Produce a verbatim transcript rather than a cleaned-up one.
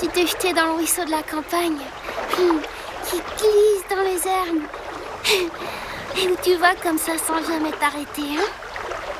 Tu te jetais dans le ruisseau de la campagne, hum, qui glisse dans les herbes, et où tu vas comme ça sans jamais t'arrêter, hein?